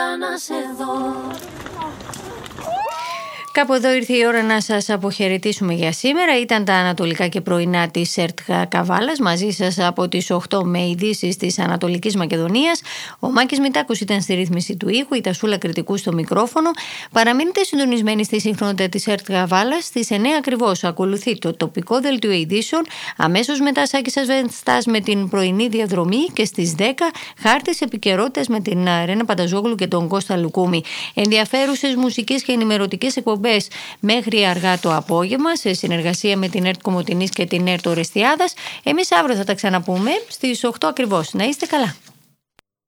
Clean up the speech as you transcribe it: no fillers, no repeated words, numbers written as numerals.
να σε δω. Κάπου εδώ ήρθε η ώρα να σας αποχαιρετήσουμε για σήμερα. Ήταν τα ανατολικά και πρωινά της ΕΡΤ Καβάλας, μαζί σας από τις 8 με ειδήσεις της Ανατολικής Μακεδονίας. Ο Μάκης Μητάκος ήταν στη ρύθμιση του ήχου, η Τασούλα Κρητικού στο μικρόφωνο. Παραμείνετε συντονισμένοι στη συχνότητα της ΕΡΤ Καβάλας. Στις 9 ακριβώς ακολουθεί το τοπικό δελτίο ειδήσεων. Αμέσως μετά Σάκης Ασβενστάς με την πρωινή διαδρομή και στις 10 χάρτης επικαιρότητας με την Ρένα Πανταζόγλου και τον Κώστα Λουκούμη. Ενδιαφέρουσες μουσικές και ενημερωτικές εκπομπές μέχρι αργά το απόγευμα σε συνεργασία με την ΕΡΤ Κομοτηνής και την ΕΡΤ Ορεστιάδας. Εμείς αύριο θα τα ξαναπούμε στις 8 ακριβώς. Να είστε καλά.